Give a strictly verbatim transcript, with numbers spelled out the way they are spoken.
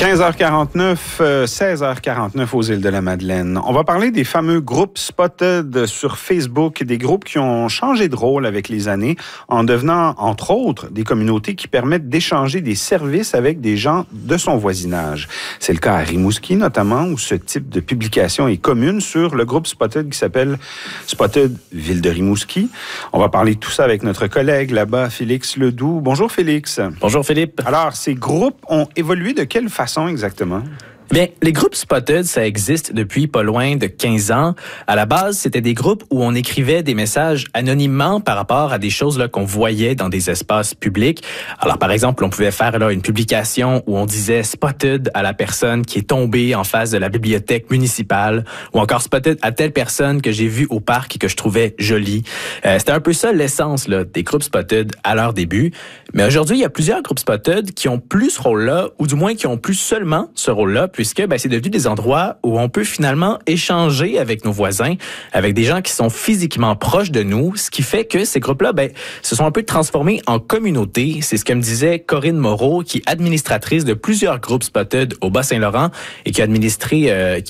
quinze heures quarante-neuf, euh, seize heures quarante-neuf aux îles de la Madeleine. On va parler des fameux groupes Spotted sur Facebook, des groupes qui ont changé de rôle avec les années en devenant, entre autres, des communautés qui permettent d'échanger des services avec des gens de son voisinage. C'est le cas à Rimouski, notamment, où ce type de publication est commune sur le groupe Spotted qui s'appelle Spotted Ville de Rimouski. On va parler de tout ça avec notre collègue là-bas, Félix Ledoux. Bonjour Félix. Bonjour Philippe. Alors, ces groupes ont évolué de quelle façon exactement? Bien, les groupes Spotted, ça existe depuis pas loin de quinze ans. À la base, c'était des groupes où on écrivait des messages anonymement par rapport à des choses là qu'on voyait dans des espaces publics. Alors, par exemple, on pouvait faire là une publication où on disait Spotted à la personne qui est tombée en face de la bibliothèque municipale, ou encore Spotted à telle personne que j'ai vue au parc et que je trouvais jolie. Euh, c'était un peu ça l'essence là des groupes Spotted à leur début. Mais aujourd'hui, il y a plusieurs groupes Spotted qui ont plus ce rôle-là, ou du moins qui ont plus seulement ce rôle-là, puisque ben, c'est devenu des endroits où on peut finalement échanger avec nos voisins, avec des gens qui sont physiquement proches de nous, ce qui fait que ces groupes-là ben, se sont un peu transformés en communautés. C'est ce que me disait Corinne Moreau, qui est administratrice de plusieurs groupes Spotted au Bas-Saint-Laurent et qui a administré, euh,